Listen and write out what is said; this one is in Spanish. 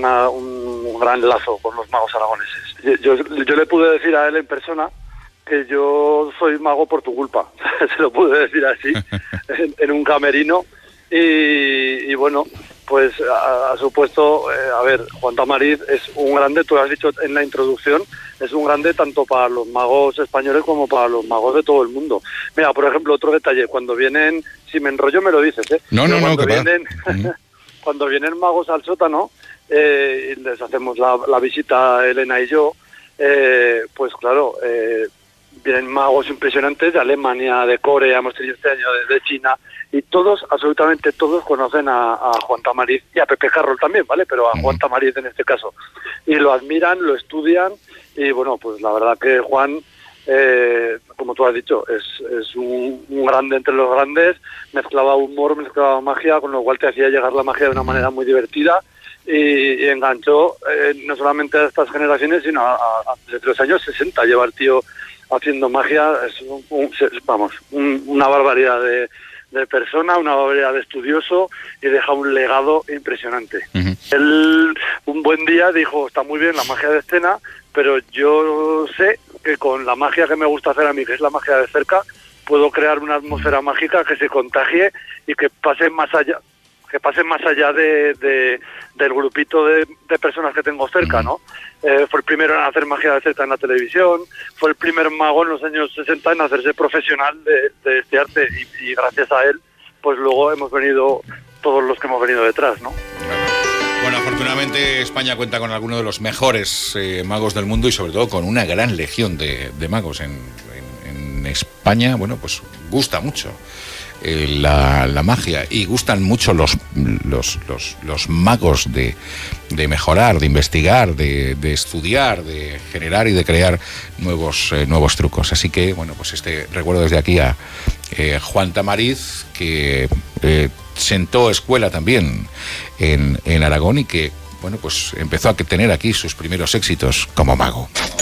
un gran lazo con los magos aragoneses. Yo le pude decir a él en persona que yo soy mago por tu culpa. Se lo pude decir así, en un camerino. Y bueno, pues ha supuesto, Juan Tamariz es un grande, tú lo has dicho en la introducción, es un grande tanto para los magos españoles como para los magos de todo el mundo. Mira, por ejemplo, otro detalle, cuando vienen, si me enrollo me lo dices, ¿eh? No, cuando que vienen, cuando vienen magos al sótano, y les hacemos la visita Elena y yo, pues claro, vienen magos impresionantes de Alemania, de Corea, hemos tenido este año de China, y todos, absolutamente todos, conocen a Juan Tamariz y a Pepe Carroll también, ¿vale? Pero a Juan Tamariz en este caso. Y lo admiran, lo estudian, y bueno, pues la verdad que Juan, como tú has dicho, es un grande entre los grandes, mezclaba humor, mezclaba magia, con lo cual te hacía llegar la magia de una manera muy divertida, y enganchó no solamente a estas generaciones, sino desde los años 60 lleva el tío haciendo magia, es una barbaridad de persona, una barbaridad de estudioso, y deja un legado impresionante. Él un buen día dijo, está muy bien la magia de escena, pero yo sé que con la magia que me gusta hacer a mí, que es la magia de cerca, puedo crear una atmósfera mágica que se contagie y que pase más allá del grupito de personas que tengo cerca, ¿no? Fue el primero en hacer magia de cerca en la televisión, fue el primer mago en los años 60 en hacerse profesional de este arte, y gracias a él, pues luego hemos venido todos los que hemos venido detrás, ¿no? Bueno, afortunadamente España cuenta con algunos de los mejores magos del mundo, y sobre todo con una gran legión de magos en España. Bueno, pues gusta mucho la magia, y gustan mucho los magos de mejorar, de investigar, de estudiar, de generar y de crear nuevos trucos. Así que, bueno, pues este recuerdo desde aquí a Juan Tamariz, que sentó escuela también en Aragón, y que, bueno, pues empezó a tener aquí sus primeros éxitos como mago.